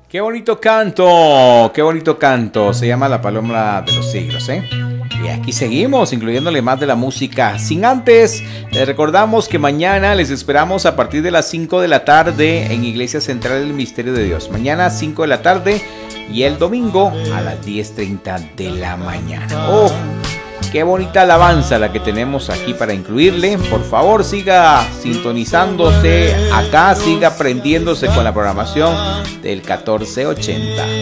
Qué bonito canto. Se llama La Paloma de los Siglos, ¿eh? Y aquí seguimos, incluyéndole más de la música. Sin antes, les recordamos que mañana les esperamos a partir de las 5 de la tarde en Iglesia Central del Misterio de Dios. Mañana 5 de la tarde y el domingo a las 10:30 de la mañana. ¡Oh! Qué bonita alabanza la que tenemos aquí para incluirle. Por favor, siga sintonizándose acá, siga prendiéndose con la programación del 1480.